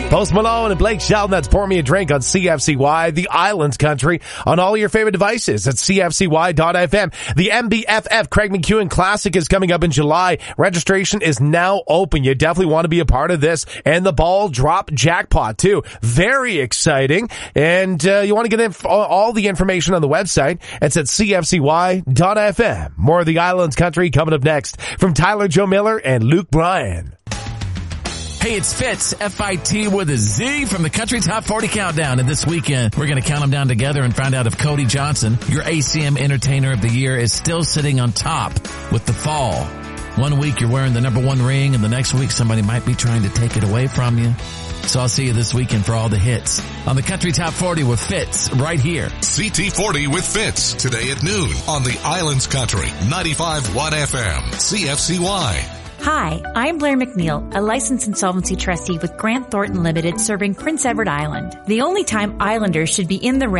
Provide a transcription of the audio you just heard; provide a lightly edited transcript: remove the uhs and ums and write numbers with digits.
Post Malone and Blake Shelton, that's Pour Me a Drink on CFCY, the Islands Country, on all your favorite devices at CFCY.FM. The MBFF Craig McEwen Classic is coming up in July. Registration is now open. You definitely want to be a part of this. And the ball drop jackpot, too. Very exciting. And you want to get all the information on the website. It's at CFCY.FM. More of the Islands Country coming up next from Tyler Joe Miller and Luke Bryan. Hey, it's Fitz, F-I-T with a Z from the Country Top 40 Countdown. And this weekend, we're going to count them down together and find out if Cody Johnson, your ACM Entertainer of the Year, is still sitting on top with the fall. One week you're wearing the number one ring, and the next week somebody might be trying to take it away from you. So I'll see you this weekend for all the hits on the Country Top 40 with Fitz right here. CT40 with Fitz today at noon on the Islands Country, 95.1 FM, CFCY. Hi, I'm Blair McNeil, a licensed insolvency trustee with Grant Thornton Limited serving Prince Edward Island. The only time Islanders should be in the